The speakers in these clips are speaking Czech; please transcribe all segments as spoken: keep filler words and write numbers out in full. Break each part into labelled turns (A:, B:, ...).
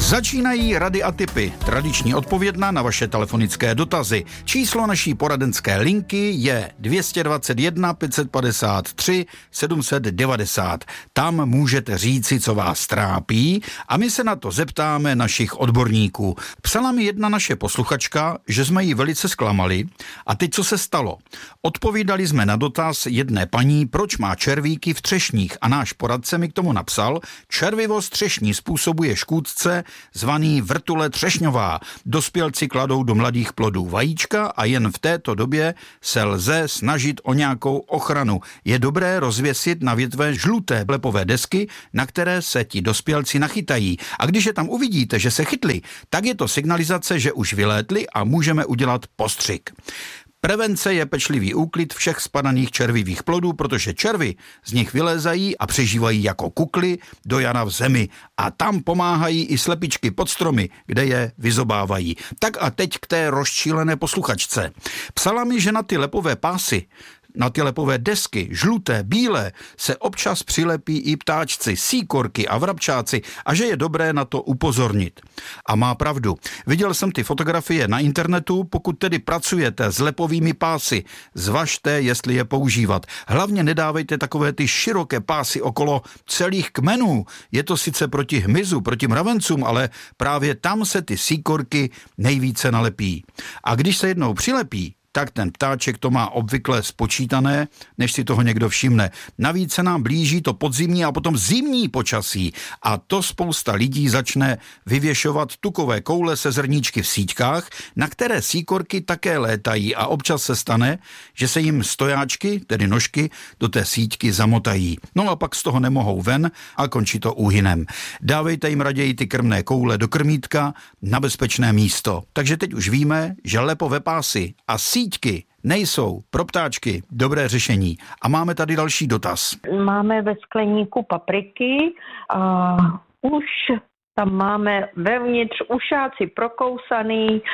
A: Začínají rady a tipy. Tradiční odpovědna na vaše telefonické dotazy. Číslo naší poradenské linky je dvě stě dvacet jedna pět set padesát tři sedm set devadesát. Tam můžete říci, co vás trápí, a my se na to zeptáme našich odborníků. Psala mi jedna naše posluchačka, že jsme jí velice zklamali. A teď co se stalo? Odpovídali jsme na dotaz jedné paní, proč má červíky v třešních, a náš poradce mi k tomu napsal: červivost třešní způsobuje škůdce zvaný vrtule třešňová. Dospělci kladou do mladých plodů vajíčka a jen v této době se lze snažit o nějakou ochranu. Je dobré rozvěsit na větve žluté lepové desky, na které se ti dospělci nachytají. A když je tam uvidíte, že se chytli, tak je to signalizace, že už vylétli a můžeme udělat postřik. Prevence je pečlivý úklid všech spadaných červivých plodů, protože červy z nich vylézají a přežívají jako kukly do jara v zemi. A tam pomáhají i slepičky pod stromy, kde je vyzobávají. Tak a teď k té rozčílené posluchačce. Psala mi, že na ty lepové pásy, na ty lepové desky, žluté, bílé, se občas přilepí i ptáčci, síkorky a vrabčáci a že je dobré na to upozornit. A má pravdu. Viděl jsem ty fotografie na internetu, pokud tedy pracujete s lepovými pásy, zvažte, jestli je používat. Hlavně nedávejte takové ty široké pásy okolo celých kmenů. Je to sice proti hmyzu, proti mravencům, ale právě tam se ty síkorky nejvíce nalepí. A když se jednou přilepí, tak ten ptáček to má obvykle spočítané, než si toho někdo všimne. Navíc se nám blíží to podzimní a potom zimní počasí a to spousta lidí začne vyvěšovat tukové koule se zrníčky v síťkách, na které síkorky také létají a občas se stane, že se jim stojáčky, tedy nožky, do té síťky zamotají. No a pak z toho nemohou ven a končí to úhynem. Dávejte jim raději ty krmné koule do krmítka na bezpečné místo. Takže teď už víme, že lepové pásy a síťky nejsou pro ptáčky dobré řešení. A máme tady další dotaz.
B: Máme ve skleníku papriky a už tam máme vevnitř ušáci prokousaný, e,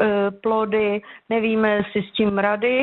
B: plody, nevíme si s tím rady.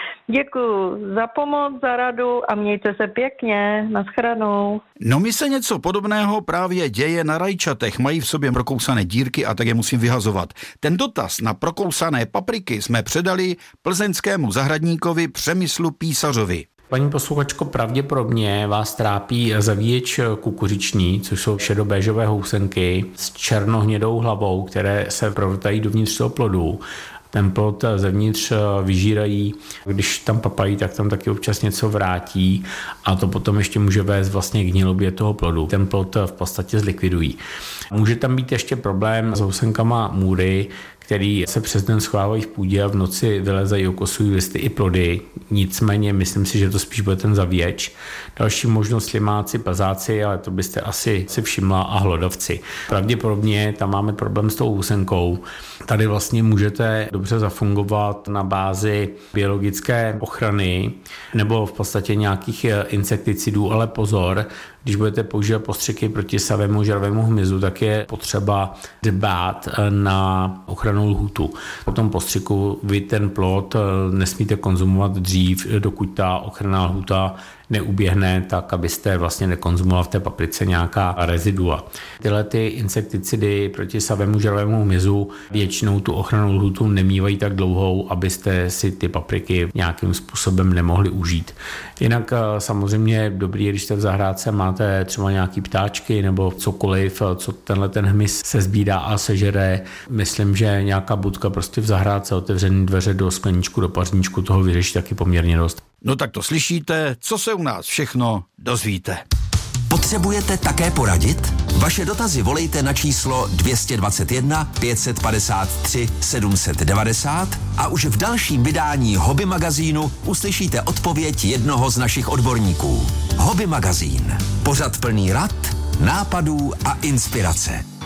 B: Děkuju za pomoc, za radu a mějte se pěkně, nashledanou.
A: No mi se něco podobného právě děje na rajčatech, mají v sobě prokousané dírky a tak je musím vyhazovat. Ten dotaz na prokousané papriky jsme předali plzeňskému zahradníkovi Přemyslu Písařovi.
C: Paní posluchačko, pravděpodobně vás trápí zavíječ kukuřiční, což jsou šedobéžové housenky s černohnědou hlavou, které se provrtají dovnitř toho plodu. Ten plod zevnitř vyžírají, když tam papají, tak tam taky občas něco vrátí a to potom ještě může vést vlastně k hnilobě toho plodu. Ten plod v podstatě zlikvidují. Může tam být ještě problém s housenkama můry, který se přes den schovávají v půdě a v noci vylezají, okosují listy i plody. Nicméně myslím si, že to spíš bude ten zavíječ. Další možnost slimáci, pazáci, ale to byste asi si všimla, a hlodavci. Pravděpodobně tam máme problém s tou housenkou. Tady vlastně můžete dobře zafungovat na bázi biologické ochrany nebo v podstatě nějakých insekticidů, ale pozor, když budete používat postřiky proti savému žravému hmyzu, tak je potřeba dbát na ochrannou lhůtu. Po tom postřiku vy ten plod nesmíte konzumovat dřív, dokud ta ochranná lhůta neuběhne, tak abyste vlastně nekonzumoval v té paprice nějaká rezidua. Tyhle ty insekticidy proti savému žravému hmyzu většinou tu ochrannou lhůtu nemývají tak dlouhou, abyste si ty papriky nějakým způsobem nemohli užít. Jinak samozřejmě dobrý, když jste v zahrádce máte třeba nějaký ptáčky nebo cokoliv, co tenhle ten hmyz se sbírá a sežere. Myslím, že nějaká budka prostě v zahrádce, otevřené dveře do skleníčku, do pařníčku toho vyřeší taky poměrně dost.
A: No tak to slyšíte, co se u nás všechno dozvíte.
D: Potřebujete také poradit? Vaše dotazy volejte na číslo dvě stě dvacet jedna pět set padesát tři sedm set devadesát a už v dalším vydání Hobby magazínu uslyšíte odpověď jednoho z našich odborníků. Hobby magazín. Pořad plný rad, nápadů a inspirace.